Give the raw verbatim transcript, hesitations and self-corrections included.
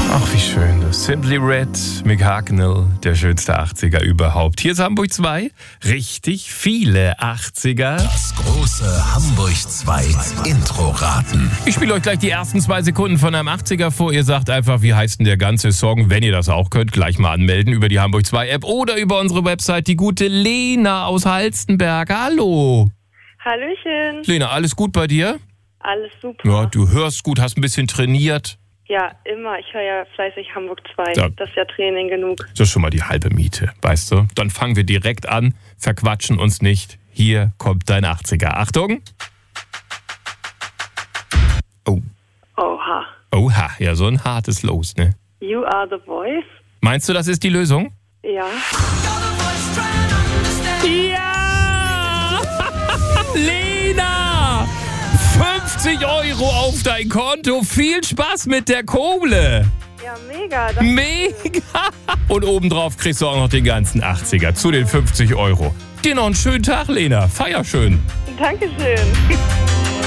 Ach, wie schön. Das Simply Red, Mick Hucknall, der schönste achtziger überhaupt. Hier ist Hamburg zwei. Richtig viele achtziger. Das große Hamburg zwei Intro-Raten. Ich spiele euch gleich die ersten zwei Sekunden von einem achtziger vor. Ihr sagt einfach, wie heißt denn der ganze Song? Wenn ihr das auch könnt, gleich mal anmelden über die Hamburg zwei App oder über unsere Website. Die gute Lena aus Halstenberg. Hallo. Hallöchen. Lena, alles gut bei dir? Alles super. Ja, du hörst gut, hast ein bisschen trainiert. Ja, immer. Ich höre ja fleißig Hamburg zwei. Ja. Das ist ja Training genug. Das ist schon mal die halbe Miete, weißt du? Dann fangen wir direkt an, verquatschen uns nicht. Hier kommt dein achtziger. Achtung. Oh. Oha. Oha, ja, so ein hartes Los, ne? You are the voice? Meinst du, das ist die Lösung? Ja. Ja! Lena! fünfzig Euro auf dein Konto. Viel Spaß mit der Kohle. Ja, mega. Das Mega! Und obendrauf kriegst du auch noch den ganzen achtziger zu den fünfzig Euro. Dir noch einen schönen Tag, Lena. Feier schön. Dankeschön.